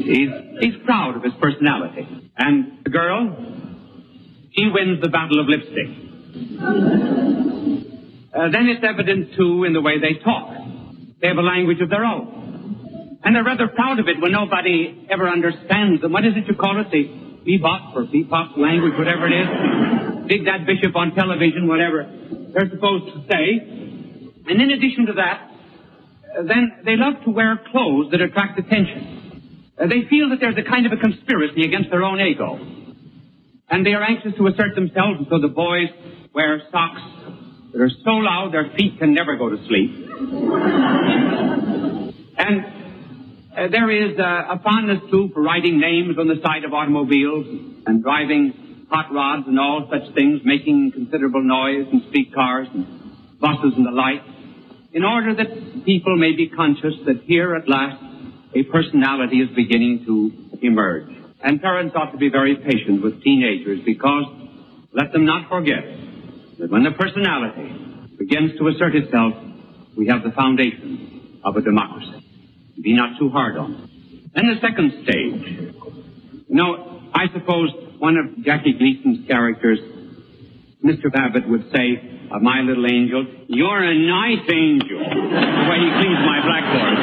He's proud of his personality. And the girl, she wins the battle of lipstick. Then it's evident, too, in the way they talk. They have a language of their own. And they're rather proud of it when nobody ever understands them. What is it you call it? The bebop or bebop language, whatever it is. Big Dad Bishop on television, whatever they're supposed to say. And in addition to that, then they love to wear clothes that attract attention. They feel that there's a kind of a conspiracy against their own ego. And they are anxious to assert themselves, and so the boys wear socks that are so loud their feet can never go to sleep. And there is a fondness, too, for writing names on the side of automobiles and driving hot rods and all such things, making considerable noise in streetcars and buses and the like, in order that people may be conscious that here at last a personality is beginning to emerge. And parents ought to be very patient with teenagers because let them not forget that when the personality begins to assert itself, we have the foundation of a democracy. Be not too hard on it. Then the second stage. I suppose one of Jackie Gleason's characters, Mr. Babbitt, would say of My Little Angel, "You're a nice angel," the way he cleans my blackboard.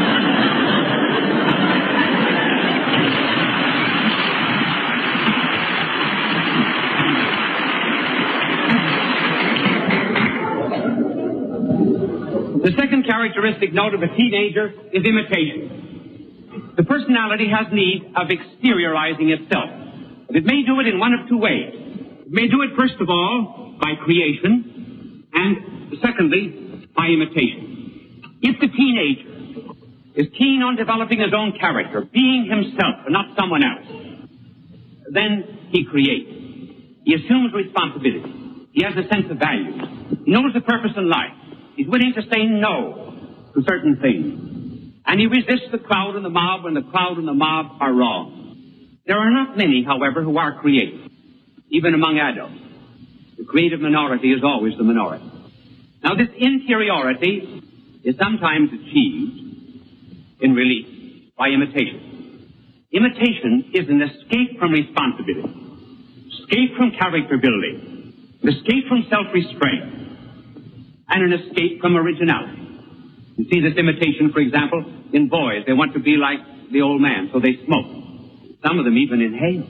The second characteristic note of a teenager is imitation. The personality has need of exteriorizing itself. It may do it in one of two ways. It may do it, first of all, by creation, and secondly, by imitation. If the teenager is keen on developing his own character, being himself and not someone else, then he creates. He assumes responsibility. He has a sense of values. He knows the purpose in life. He's willing to say no to certain things. And he resists the crowd and the mob when the crowd and the mob are wrong. There are not many, however, who are creative, even among adults. The creative minority is always the minority. Now, this interiority is sometimes achieved in relief by imitation. Imitation is an escape from responsibility, escape from character building, an escape from self-restraint, and an escape from originality. You see this imitation, for example, in boys. They want to be like the old man, so they smoke. Some of them even inhale.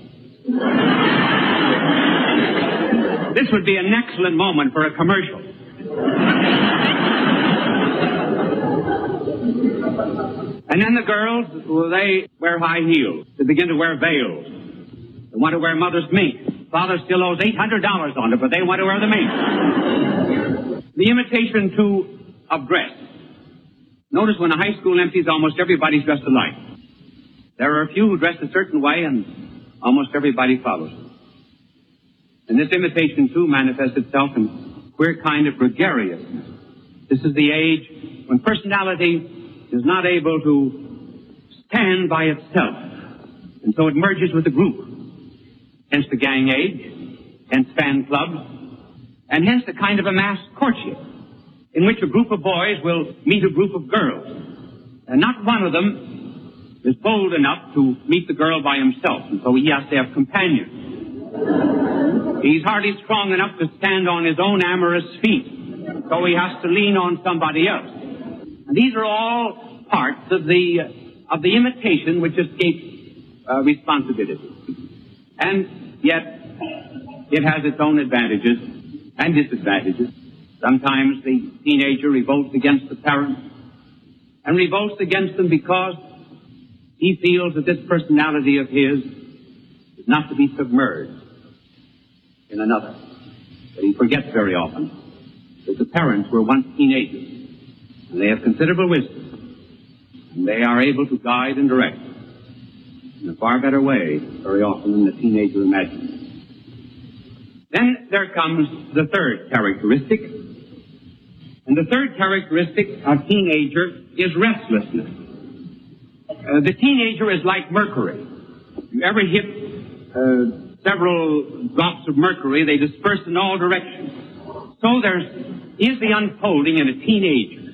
This would be an excellent moment for a commercial. And then the girls, they wear high heels. They begin to wear veils. They want to wear mother's mink. Father still owes $800 on it, but they want to wear the mink. The imitation, too, of dress. Notice when a high school empties, almost everybody's dressed alike. There are a few who dress a certain way, and almost everybody follows. And this imitation, too, manifests itself in a queer kind of gregariousness. This is the age when personality is not able to stand by itself, and so it merges with the group. Hence the gang age, hence fan clubs, and hence the kind of a mass courtship, in which a group of boys will meet a group of girls. And not one of them is bold enough to meet the girl by himself, and so he has to have companions. He's hardly strong enough to stand on his own amorous feet, so he has to lean on somebody else. And these are all parts of the imitation which escapes responsibility. And yet, it has its own advantages and disadvantages. Sometimes the teenager revolts against the parents, and revolts against them because he feels that this personality of his is not to be submerged in another. But he forgets very often that the parents were once teenagers, and they have considerable wisdom, and they are able to guide and direct in a far better way very often than the teenager imagines. Then there comes the third characteristic. And the third characteristic of teenager is restlessness. The teenager is like mercury. If you ever hit several drops of mercury, they disperse in all directions. So there is the unfolding in a teenager